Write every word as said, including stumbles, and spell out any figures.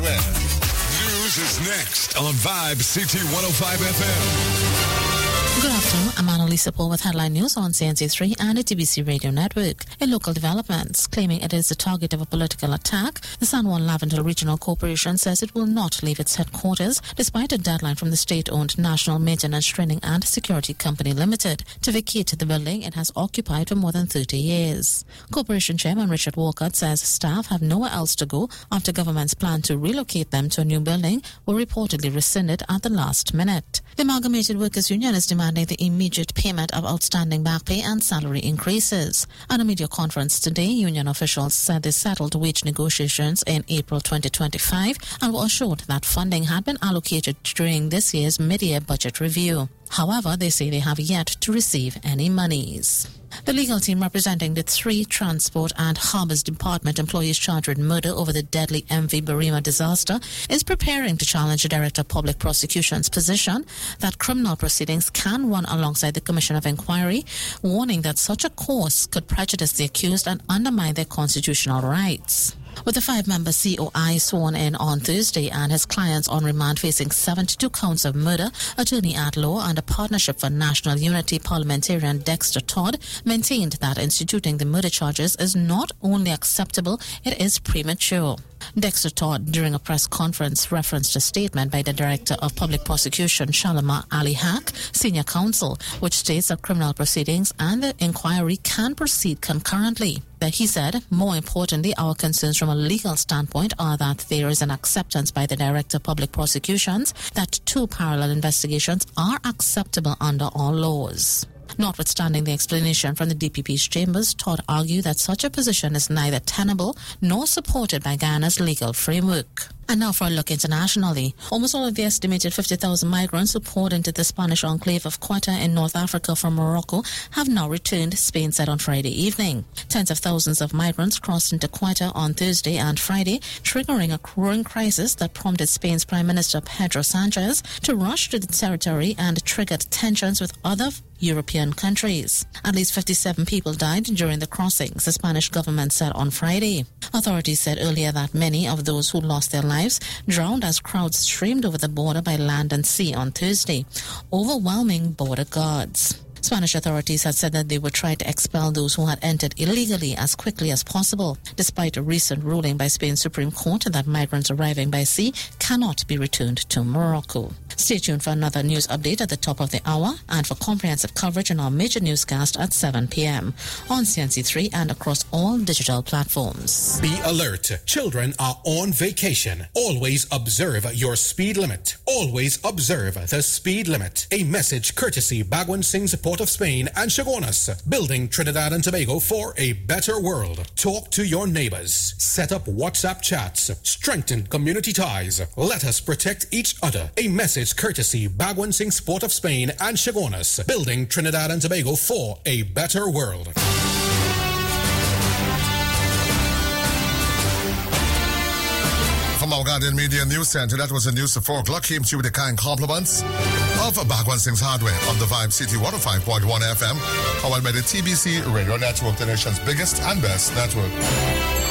Claire. News is next on Vibe C T one oh five F M. Good afternoon, I'm Annalisa Paul with headline news on C N C three and the T B C radio network. In local developments, claiming it is the target of a political attack, the San Juan Laventille Regional Corporation says it will not leave its headquarters despite a deadline from the state-owned National Maintenance Training and Security Company Limited to vacate the building it has occupied for more than thirty years. Corporation Chairman Richard Walcott says staff have nowhere else to go after government's plan to relocate them to a new building were reportedly rescinded at the last minute. The Amalgamated Workers Union is demanding the immediate payment of outstanding back pay and salary increases. At a media conference today, union officials said they settled wage negotiations in April twenty twenty-five and were assured that funding had been allocated during this year's mid-year budget review. However, they say they have yet to receive any monies. The legal team representing the three Transport and Harbours Department employees charged with murder over the deadly M V Barima disaster is preparing to challenge the Director of Public Prosecution's position that criminal proceedings can run alongside the Commission of Inquiry, warning that such a course could prejudice the accused and undermine their constitutional rights. With the five-member C O I sworn in on Thursday and his clients on remand facing seventy-two counts of murder, attorney at law and a Partnership for National Unity parliamentarian Dexter Todd maintained that instituting the murder charges is not only acceptable, it is premature. Dexter Todd, during a press conference, referenced a statement by the Director of Public Prosecution, Shalama Ali Haq, Senior Counsel, which states that criminal proceedings and the inquiry can proceed concurrently. That he said, more importantly, our concerns from a legal standpoint are that there is an acceptance by the Director of Public Prosecutions that two parallel investigations are acceptable under all laws. Notwithstanding the explanation from the D P P's chambers, Todd argued that such a position is neither tenable nor supported by Guyana's legal framework. And now for a look internationally. Almost all of the estimated fifty thousand migrants who poured into the Spanish enclave of Ceuta in North Africa from Morocco have now returned, Spain said on Friday evening. Tens of thousands of migrants crossed into Ceuta on Thursday and Friday, triggering a growing crisis that prompted Spain's Prime Minister Pedro Sanchez to rush to the territory and triggered tensions with other European countries. At least fifty-seven people died during the crossings, the Spanish government said on Friday. Authorities said earlier that many of those who lost their lives drowned as crowds streamed over the border by land and sea on Thursday, overwhelming border guards. Spanish authorities had said that they would try to expel those who had entered illegally as quickly as possible, despite a recent ruling by Spain's Supreme Court that migrants arriving by sea cannot be returned to Morocco. Stay tuned for another news update at the top of the hour and for comprehensive coverage on our major newscast at seven p.m. on C N C three and across all digital platforms. Be alert. Children are on vacation. Always observe your speed limit. Always observe the speed limit. A message courtesy Bhagwan Singh's Port of Spain and Chaguanas, building Trinidad and Tobago for a better world. Talk to your neighbors. Set up WhatsApp chats. Strengthen community ties. Let us protect each other. A message courtesy Bhagwan Singh's Port of Spain and Chaguanas, building Trinidad and Tobago for a better world. From our Guardian Media News Center, that was the news at four o'clock. Came to you with the kind compliments of Bhagwan Singh's Hardware on the Vibe City one oh five point one F M, powered by the T B C Radio Network, the nation's biggest and best network.